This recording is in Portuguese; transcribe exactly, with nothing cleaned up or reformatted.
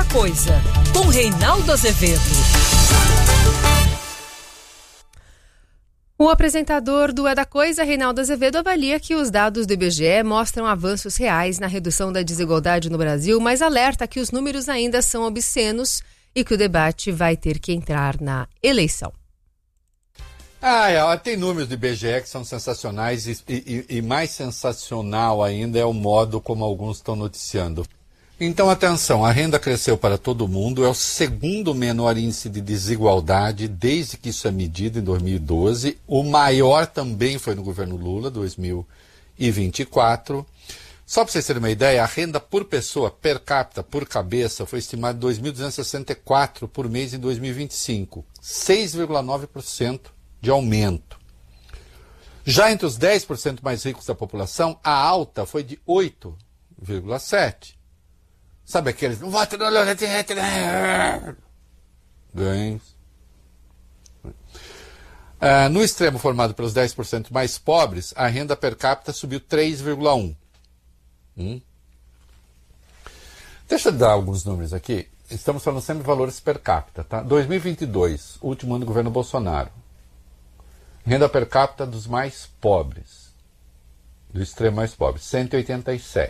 Coisa, com Reinaldo Azevedo. O apresentador do É da Coisa, Reinaldo Azevedo, avalia que os dados do I B G E mostram avanços reais na redução da desigualdade no Brasil, mas alerta que os números ainda são obscenos e que o debate vai ter que entrar na eleição. Ah, é, tem números do I B G E que são sensacionais e, e, e mais sensacional ainda é o modo como alguns estão noticiando. Então, atenção, a renda cresceu para todo mundo, é o segundo menor índice de desigualdade desde que isso é medido em dois mil e doze. O maior também foi no governo Lula, dois mil e vinte e quatro. Só para vocês terem uma ideia, a renda por pessoa, per capita, por cabeça, foi estimada em dois mil duzentos e sessenta e quatro por mês em dois mil e vinte e cinco. seis vírgula nove por cento de aumento. Já entre os dez por cento mais ricos da população, a alta foi de oito vírgula sete por cento. Sabe aqueles, não voto no Lula, ganhos. Ah, no extremo formado pelos dez por cento mais pobres, a renda per capita subiu três vírgula um por cento. Hum? Deixa eu dar alguns números aqui. Estamos falando sempre de valores per capita, tá? dois mil e vinte e dois, último ano do governo Bolsonaro. Renda per capita dos mais pobres, do extremo mais pobre, cento e oitenta e sete.